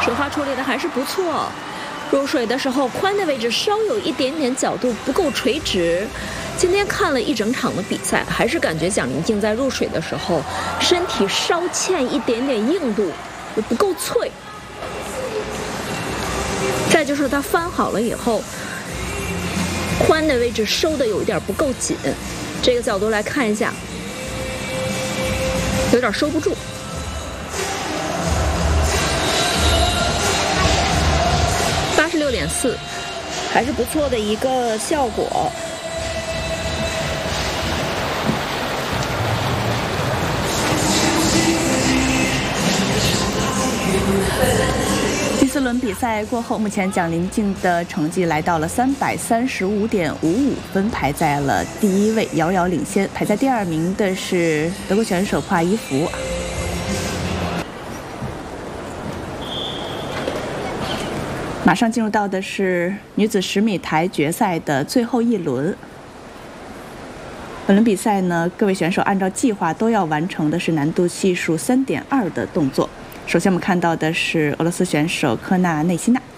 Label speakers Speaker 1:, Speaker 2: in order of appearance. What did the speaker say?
Speaker 1: 水花处理的还是不错。入水的时候，髋的位置稍有一点点角度不够垂直。今天看了一整场的比赛，还是感觉蒋玲静在入水的时候，身体稍欠一点点硬度，不够脆。再就是她翻好了以后，髋的位置收的有一点不够紧，这个角度来看一下，有点收不住。86.4，还是不错的一个效果。
Speaker 2: 第4轮比赛过后，目前蒋玲静的成绩来到了335.55分，排在了第1位，遥遥领先。排在第2名的是德国选手普瓦伊夫。马上进入到的是女子10米台决赛的最后一轮。本轮比赛呢，各位选手按照计划都要完成的是难度系数3.2的动作。首先我们看到的是俄罗斯选手科纳内西娜。